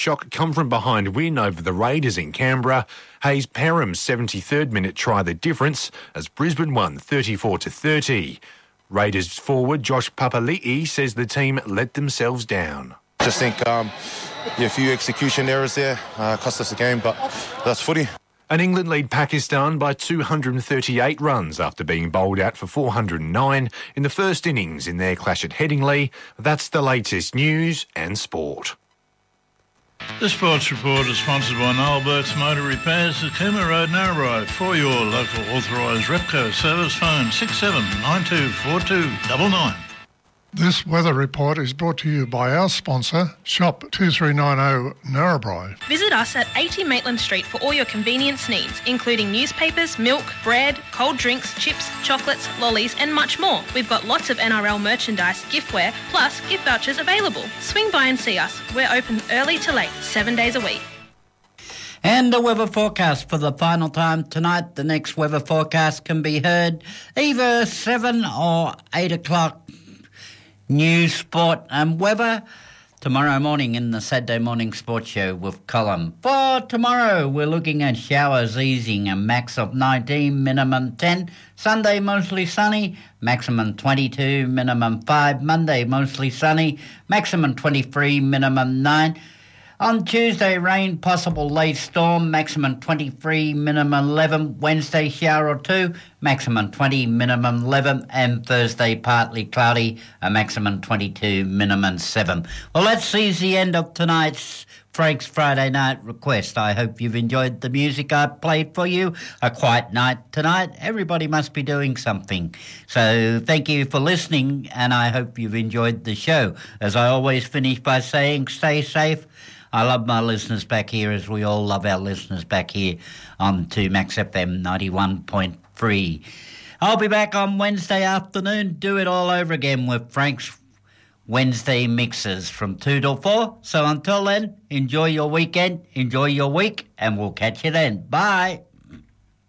Shock come from behind win over the Raiders in Canberra. Hayes Perham's 73rd minute try the difference as Brisbane won 34-30. Raiders forward Josh Papali'i says the team let themselves down. Just think a few execution errors there cost us the game, but that's footy. And England lead Pakistan by 238 runs after being bowled out for 409 in the first innings in their clash at Headingley. That's the latest news and sport. The Sports Report is sponsored by Noel Burke's Motor Repairs at Cooma Road, Narrabri. For your local authorised Repco service, phone 67924299. This weather report is brought to you by our sponsor, Shop 2390 Narrabri. Visit us at 80 Maitland Street for all your convenience needs, including newspapers, milk, bread, cold drinks, chips, chocolates, lollies and much more. We've got lots of NRL merchandise, giftware, plus gift vouchers available. Swing by and see us. We're open early to late, 7 days a week. And the weather forecast for the final time tonight. The next weather forecast can be heard either 7 or 8 o'clock. News, sport and weather tomorrow morning in the Saturday Morning Sports Show with Colin. For tomorrow, we're looking at showers easing, a max of 19, minimum 10. Sunday, mostly sunny, maximum 22, minimum 5. Monday, mostly sunny, maximum 23, minimum 9. On Tuesday, rain, possible late storm, maximum 23, minimum 11. Wednesday, shower or 2, maximum 20, minimum 11. And Thursday, partly cloudy, a maximum 22, minimum 7. Well, that sees the end of tonight's Frank's Friday Night Request. I hope you've enjoyed the music I played for you. A quiet night tonight. Everybody must be doing something. So thank you for listening, and I hope you've enjoyed the show. As I always finish by saying, stay safe. I love my listeners back here, as we all love our listeners back here on to Max FM 91.3. I'll be back on Wednesday afternoon. Do it all over again with Frank's Wednesday mixes from 2 till 4. So until then, enjoy your weekend, enjoy your week, and we'll catch you then. Bye.